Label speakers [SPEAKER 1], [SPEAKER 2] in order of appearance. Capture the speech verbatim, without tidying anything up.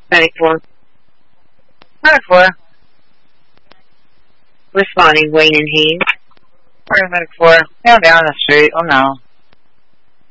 [SPEAKER 1] Medic four. Medic four. Responding, Wayne and Hayes.
[SPEAKER 2] Where's Medic four? Down down the street. Oh no.